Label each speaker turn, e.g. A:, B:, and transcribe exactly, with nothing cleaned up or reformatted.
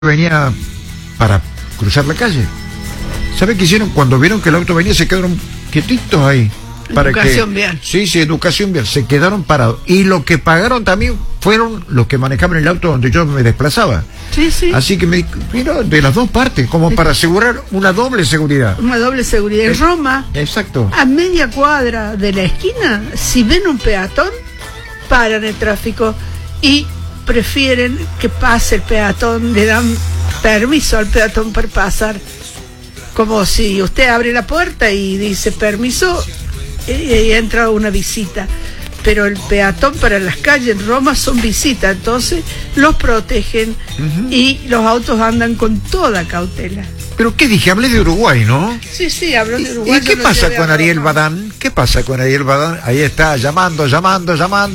A: venía para cruzar la calle. ¿Sabe qué hicieron? Cuando vieron que el auto venía, se quedaron quietitos ahí. Para
B: educación
A: que,
B: vial.
A: Sí, sí, educación vial. Se quedaron parados. Y lo que pagaron también fueron los que manejaban el auto donde yo me desplazaba.
B: Sí, sí.
A: Así que me vino de las dos partes, como para asegurar una doble seguridad.
B: Una doble seguridad. En Roma,
A: Exacto.
B: a media cuadra de la esquina, si ven un peatón, paran el tráfico y prefieren que pase el peatón, le dan permiso al peatón para pasar. Como si usted abre la puerta y dice permiso, y, y entra una visita. Pero el peatón para las calles en Roma son visitas, entonces los protegen uh-huh. y los autos andan con toda cautela.
A: Pero ¿qué dije? Hablé de Uruguay, ¿no?
B: Sí, sí, habló de Uruguay.
A: ¿Y qué pasa con Ariel Badán? ¿Qué pasa con Ariel Badán? Ahí está, llamando, llamando, llamando.